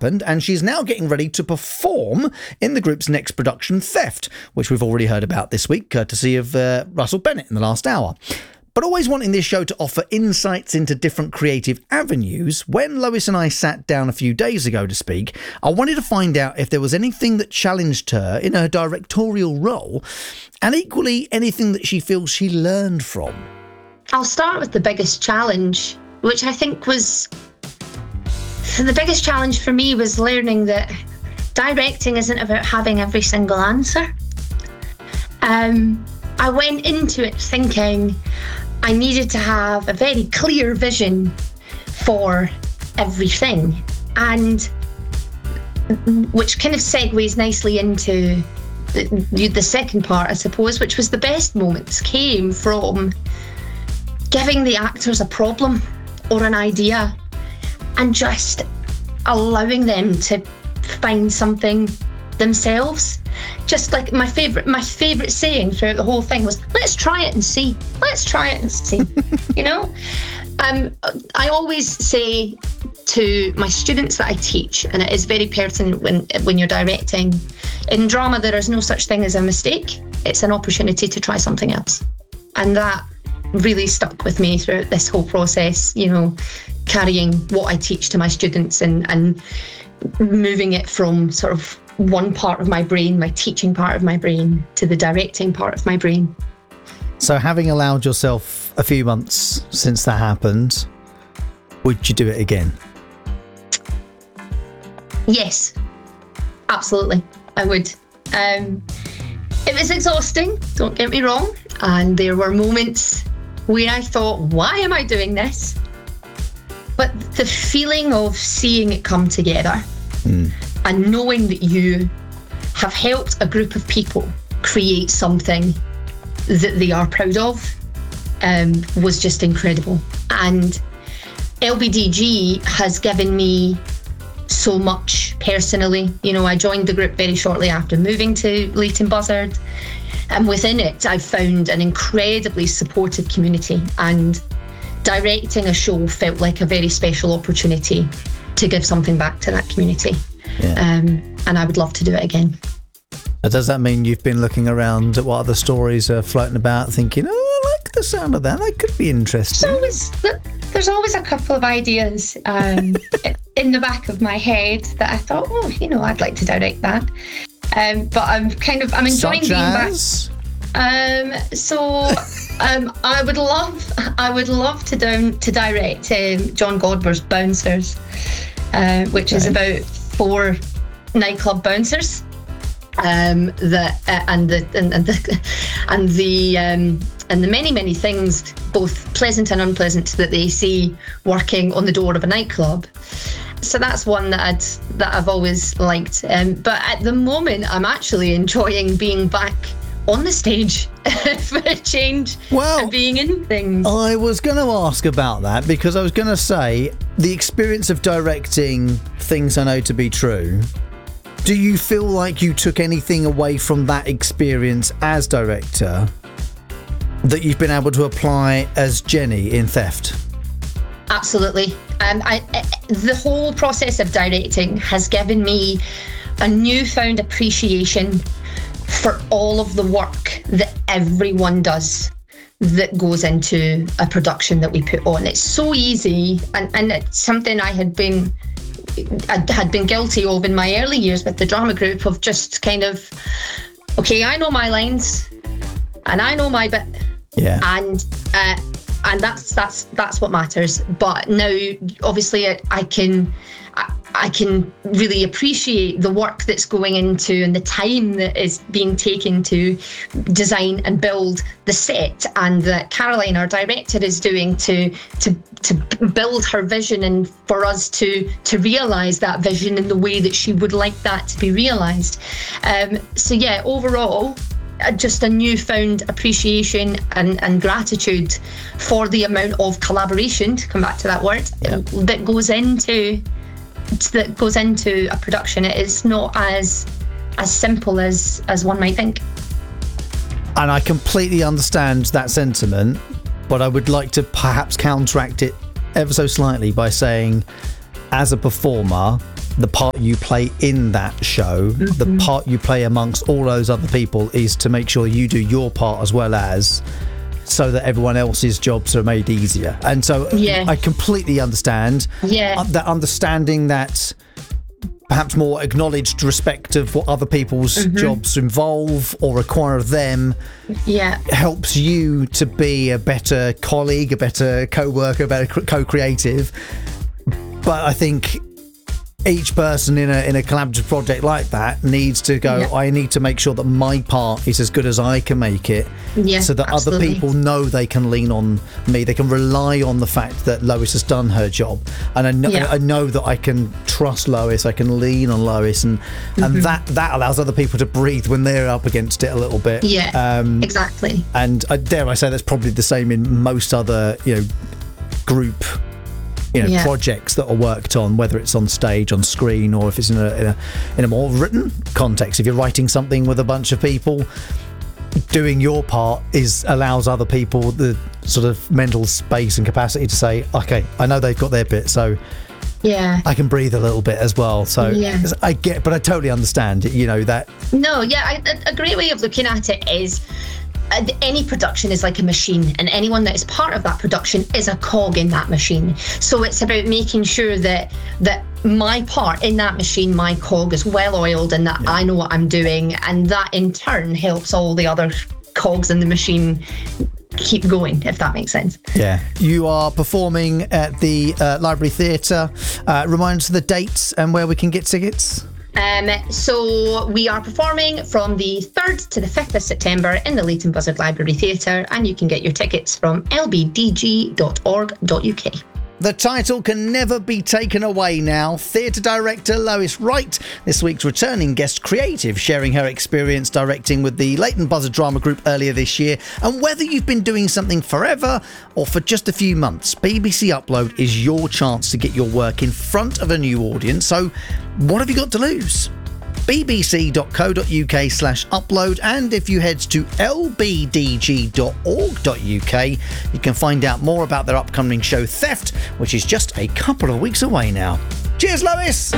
happened, and she's now getting ready to perform in the group's next production, Theft, which we've already heard about this week, courtesy of Russell Bennett in the last hour. But always wanting this show to offer insights into different creative avenues, when Lois and I sat down a few days ago to speak, I wanted to find out if there was anything that challenged her in her directorial role, and equally anything that she feels she learned from. I'll start with the biggest challenge, which I think was... The biggest challenge for me was learning that directing isn't about having every single answer. I went into it thinking I needed to have a very clear vision for everything, and which kind of segues nicely into the second part, I suppose, which was the best moments came from giving the actors a problem or an idea and just allowing them to find something themselves. Just like my favourite saying throughout the whole thing was, let's try it and see. Let's try it and see. You know? I always say to my students that I teach, and it is very pertinent when you're directing, in drama there is no such thing as a mistake. It's an opportunity to try something else. And that really stuck with me throughout this whole process, you know, carrying what I teach to my students and moving it from sort of one part of my brain, my teaching part of my brain, to the directing part of my brain. So having allowed yourself a few months since that happened, would you do it again? Yes, absolutely, I would. It was exhausting, don't get me wrong, and there were moments where I thought, why am I doing this? But the feeling of seeing it come together and knowing that you have helped a group of people create something that they are proud of was just incredible. And LBDG has given me so much personally. You know, I joined the group very shortly after moving to Leighton Buzzard, and within it I found an incredibly supportive community, and directing a show felt like a very special opportunity to give something back to that community. Yeah. And I would love to do it again. Does that mean you've been looking around at what other stories are floating about, thinking, oh, I like the sound of that, that could be interesting? There's always a couple of ideas in the back of my head that I thought, oh, you know, I'd like to direct that. But I'm enjoying being back. I would love to direct John Godber's Bouncers, which is about 4 nightclub bouncers, and the many things, both pleasant and unpleasant, that they see working on the door of a nightclub. So that's one that I've always liked. But at the moment, I'm actually enjoying being back on the stage for a change, and being in things. I was going to ask about that, because I was going to say, the experience of directing Things I Know to Be True, do you feel like you took anything away from that experience as director that you've been able to apply as Jenny in Theft? Absolutely. The whole process of directing has given me a newfound appreciation for all of the work that everyone does that goes into a production that we put on. It's so easy, and it's something I had been guilty of in my early years with the drama group, of just kind of, okay, I know my lines and I know my bit, and that's what matters. But now, obviously, I can really appreciate the work that's going into and the time that is being taken to design and build the set, and that Caroline, our director, is doing to build her vision, and for us to realise that vision in the way that she would like that to be realised. So yeah, overall, just a newfound appreciation and gratitude for the amount of collaboration, to come back to that word, that goes into a production. It is not as simple as one might think. And I completely understand that sentiment, but I would like to perhaps counteract it ever so slightly by saying, as a performer, the part you play in that show, the part you play amongst all those other people, is to make sure you do your part as well as, so that everyone else's jobs are made easier. And so I completely understand that understanding that perhaps more acknowledged respect of what other people's jobs involve or require of them helps you to be a better colleague, a better co-worker, a better co-creative. But I think each person in a collaborative project like that needs to go, I need to make sure that my part is as good as I can make it, so that other people know they can lean on me, they can rely on the fact that Lois has done her job, and I know that I can trust Lois, I can lean on Lois, and that allows other people to breathe when they're up against it a little bit. Exactly. And dare I say, that's probably the same in most other group projects that are worked on, whether it's on stage, on screen, or if it's in a more written context. If you're writing something with a bunch of people, doing your part allows other people the sort of mental space and capacity to say, okay, I know they've got their bit, so I can breathe a little bit as well. So I get, but I totally understand, that. No, a great way of looking at it is, any production is like a machine, and anyone that is part of that production is a cog in that machine. So it's about making sure that my part in that machine, my cog, is well oiled, and that I know what I'm doing, and that in turn helps all the other cogs in the machine keep going, if that makes sense. You are performing at the Library Theatre. Remind us of the dates and where we can get tickets. So we are performing from the 3rd to the 5th of September in the Leighton Buzzard Library Theatre, and you can get your tickets from lbdg.org.uk. The title can never be taken away now. Theatre director Lois Wright, this week's returning guest creative, sharing her experience directing with the Leighton Buzzard Drama Group earlier this year. And whether you've been doing something forever or for just a few months, BBC Upload is your chance to get your work in front of a new audience. So what have you got to lose? bbc.co.uk/upload, and if you head to lbdg.org.uk, you can find out more about their upcoming show Theft, which is just a couple of weeks away now. Cheers, Lois!